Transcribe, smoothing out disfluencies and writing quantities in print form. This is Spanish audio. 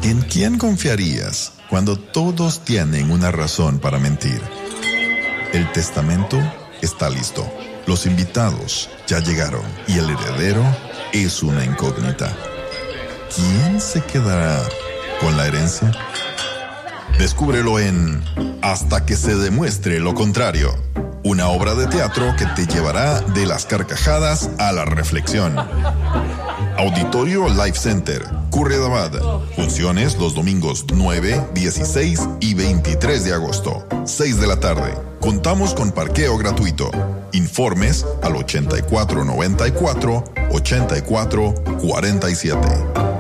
¿En quién confiarías cuando todos tienen una razón para mentir? El testamento está listo. Los invitados ya llegaron y el heredero es una incógnita. ¿Quién se quedará con la herencia? Descúbrelo en Hasta que se demuestre lo contrario. Una obra de teatro que te llevará de las carcajadas a la reflexión. Auditorio Life Center, Curridabat. Funciones los domingos 9, 16 y 23 de agosto, 6 de la tarde. Contamos con parqueo gratuito. Informes al 8494-8447.